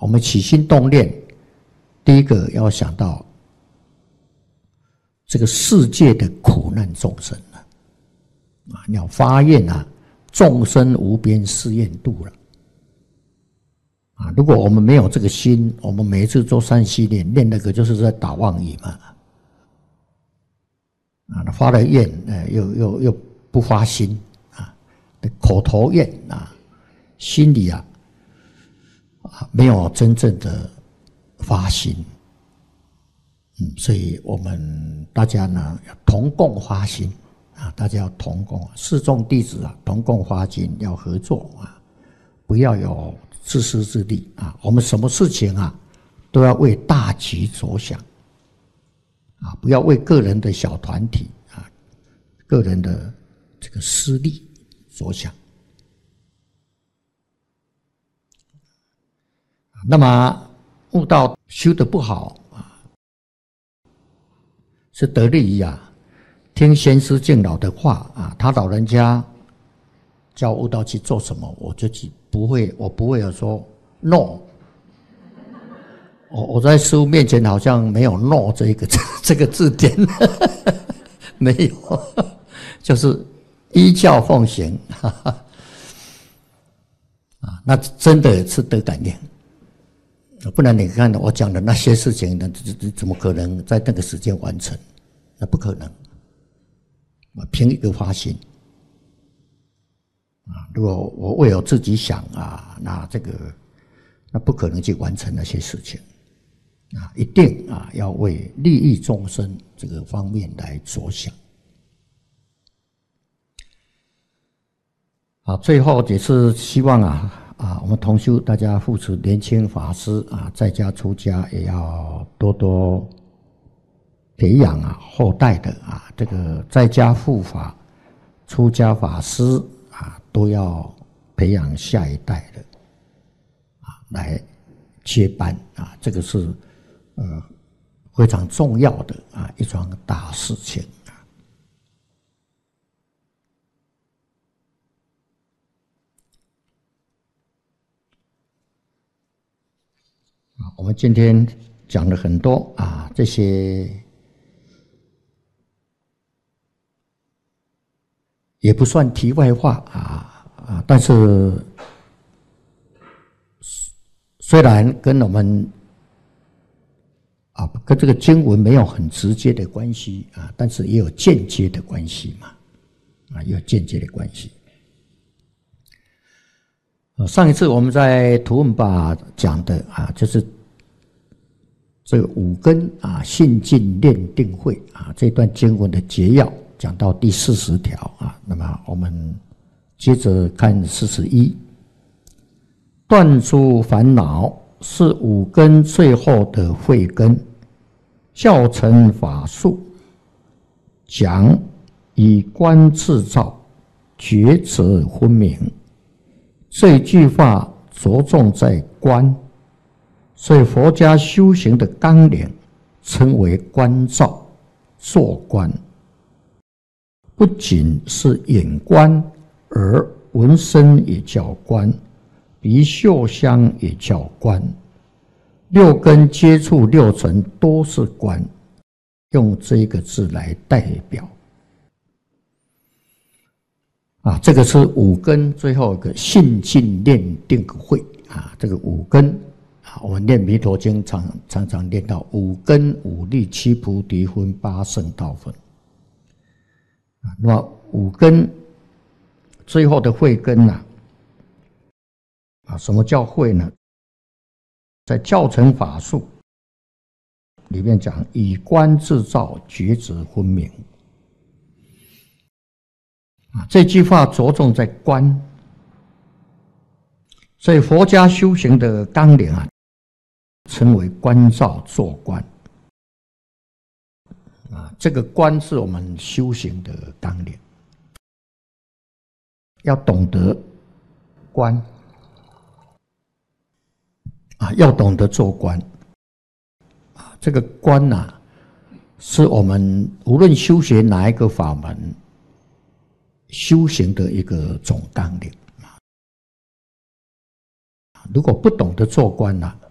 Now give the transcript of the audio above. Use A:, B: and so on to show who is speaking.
A: 我们起心动念，第一个要想到这个世界的苦难众生啊，你要发愿啊，众生无边誓愿度了啊。如果我们没有这个心，我们每一次做三系列念那个就是在打妄语嘛。啊，发了愿，又不发心啊，口头愿啊，心里没有真正的发心，所以我们大家呢要同共发心啊，大家要同共，四众弟子啊，同共发心，要合作啊，不要有自私自利啊，我们什么事情啊都要为大局着想。啊，不要为个人的小团体啊，个人的这个私利着想。那么悟道修得不好啊，是得利于听先师敬老的话啊，他老人家叫悟道去做什么，我就不会有说 no。我在师父面前好像没有 no 这个字典，没有，就是依教奉行，那真的是得感应。不然你看我讲的那些事情，怎么可能在那个时间完成？那不可能。凭一个发心如果我为我自己想那不可能去完成那些事情。一定要为利益众生这个方面来着想。最后也是希望我们同修大家扶持年轻法师在家出家也要多多培养后代的这个在家护法、出家法师都要培养下一代的来接班这个是非常重要的一桩大事情我们今天讲了很多这些也不算题外话但是虽然跟我们跟这个经文没有很直接的关系但是也有间接的关系嘛也有间接的关系。上一次我们在图文吧讲的就是这个五根信进念定慧这段经文的结要讲到第40条那么我们接着看41，断诸烦恼是五根最后的慧根，教成法术讲以观自照，觉则分明。这一句话着重在观，所以佛家修行的纲领称为观照、坐观。不仅是眼观，而闻声也叫观，鼻嗅香也叫观，六根接触六尘都是观，用这个字来代表。这个是五根最后一个信进念定慧这个五根我们念弥陀经常常念到五根五力七菩提分八圣道分那么五根最后的慧根什么叫慧呢？在教成法术里面讲以观自照，觉则分明这句话着重在观，所以佛家修行的纲领称为观照坐观这个观是我们修行的纲领，要懂得观要懂得做观这个观是我们无论修学哪一个法门修行的一个总纲领如果不懂得做观